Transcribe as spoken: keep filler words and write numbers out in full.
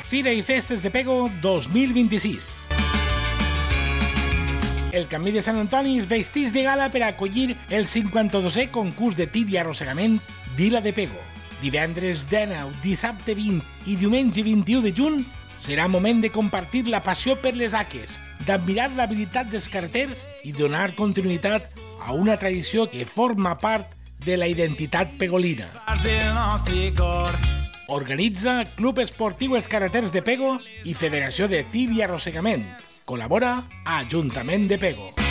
Fira i Festes de Pego dos mil vint-i-sis. El Camí de Sant Antoni es vestís de gala per acollir el cinquanta-dosè concurs de tir i arrossegament Vila de Pego. Divendres dinou, dissabte vint i diumenge vint-i-u de juny serà moment de compartir la passió per les haques, d'admirar l'habilitat dels carreters i donar continuïtat a una tradició que forma part de la identitat pegolina. Organitza Club Esportiu Els Carreters de Pego i Federació de Tir i Arrossegament. Col·labora Ajuntament de Pego.